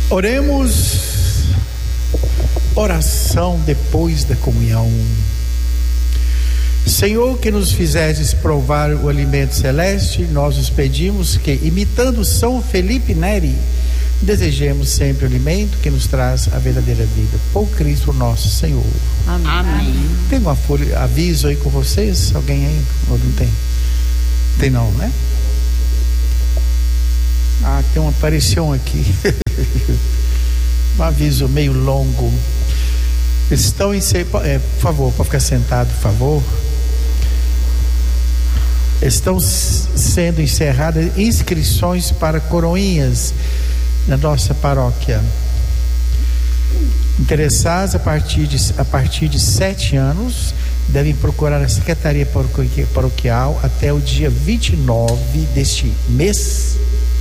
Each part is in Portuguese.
Oremos. Oração depois da comunhão. Senhor, que nos fizestes provar o alimento celeste, nós os pedimos que, imitando São Felipe Neri, desejemos sempre o alimento que nos traz a verdadeira vida. Por Cristo nosso Senhor. Amém. Tem uma folha, aviso aí com vocês? Alguém aí? Ou não tem? Tem não, né? Tem uma aparição aqui. Um aviso meio longo. Estão por favor, pode ficar sentado, por favor. Estão sendo encerradas inscrições para coroinhas na nossa paróquia. Interessados a partir de 7 anos devem procurar a Secretaria Paroquial até o dia 29 deste mês.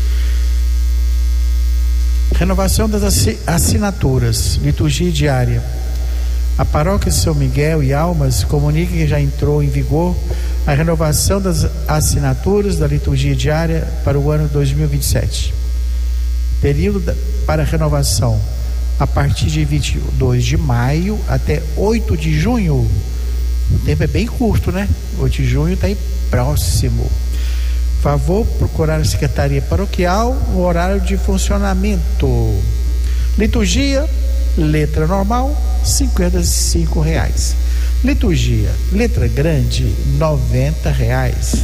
Renovação das assinaturas, liturgia diária. A Paróquia de São Miguel e Almas comunica que já entrou em vigor a renovação das assinaturas da liturgia diária para o ano 2027. Período para renovação a partir de 22 de maio até 8 de junho. O tempo é bem curto, né? 8 de junho está aí próximo. Favor procurar a Secretaria Paroquial no horário de funcionamento. Liturgia, letra normal, R$55. Liturgia, letra grande, R$90.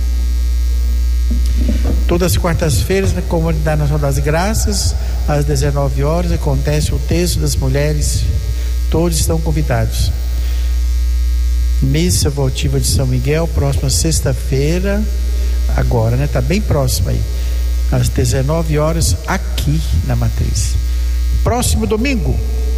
Todas as quartas-feiras na Comunidade Nacional das Graças, às 19 horas, acontece o texto das mulheres. Todos estão convidados. Missa votiva de São Miguel, próxima sexta-feira, agora, né? Tá bem próximo aí, às 19 horas, aqui na Matriz. Próximo domingo,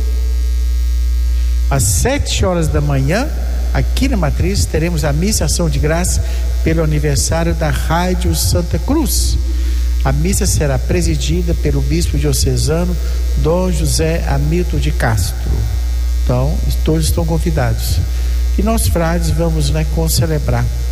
às 7 horas da manhã, aqui na Matriz, teremos a missa ação de graça pelo aniversário da Rádio Santa Cruz. A missa será presidida pelo bispo diocesano Dom José Hamilton de Castro. Então, todos estão convidados. E nós, frades, vamos, né, celebrar